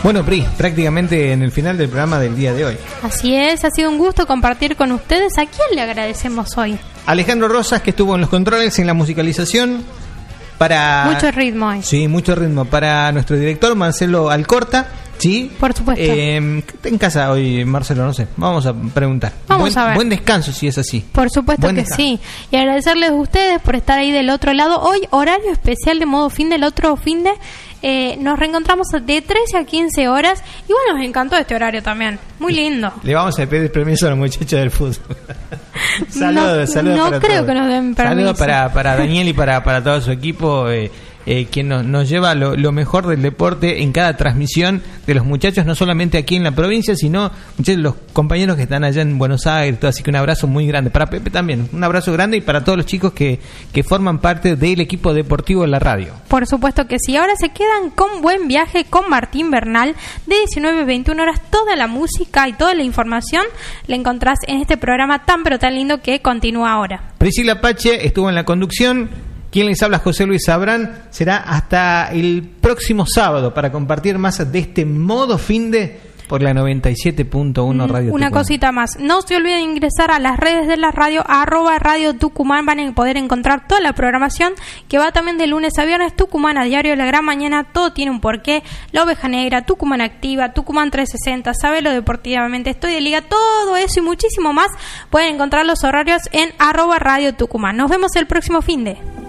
Bueno, Pri, prácticamente en el final del programa del día de hoy. Así es, ha sido un gusto compartir con ustedes. ¿A quién le agradecemos hoy? Alejandro Rosas, que estuvo en los controles, en la musicalización. Mucho ritmo hoy. Sí, mucho ritmo. Para nuestro director, Marcelo Alcorta. Sí. Por supuesto. ¿Está en casa hoy, Marcelo? No sé. Vamos a preguntar. Vamos a ver. Buen descanso, si es así. Por supuesto que sí. Y agradecerles a ustedes por estar ahí del otro lado. Hoy, horario especial de modo fin del otro fin de... nos reencontramos de 13 a 15 horas. Y bueno, nos encantó este horario también. Muy lindo. Le vamos a pedir permiso a los muchachos del fútbol. Saludos no para creo todos. Que nos den permiso. Saludos para Daniel y para todo su equipo, quien nos lleva lo mejor del deporte en cada transmisión de los muchachos, no solamente aquí en la provincia, sino muchos de los compañeros que están allá en Buenos Aires, todo. Así que un abrazo muy grande. Para Pepe también, un abrazo grande, y para todos los chicos que forman parte del equipo deportivo de la radio. Por supuesto que sí. Ahora se quedan con Buen Viaje con Martín Bernal, de 19 a 21 horas. Toda la música y toda la información la encontrás en este programa tan pero tan lindo que continúa ahora. Priscila Pache estuvo en la conducción. Quien les habla, José Luis Sabrán. Será hasta el próximo sábado para compartir más de este modo finde por la 97.1 Radio Una Tucumán. Cosita más, no se olviden ingresar a las redes de la radio, @Radio Tucumán. Van a poder encontrar toda la programación que va también de lunes a viernes. Tucumán a diario, la gran mañana, todo tiene un porqué. La Oveja Negra, Tucumán Activa, Tucumán 360, Sabelo Deportivamente, Estoy de Liga, todo eso y muchísimo más. Pueden encontrar los horarios en @Radio Tucumán. Nos vemos el próximo finde.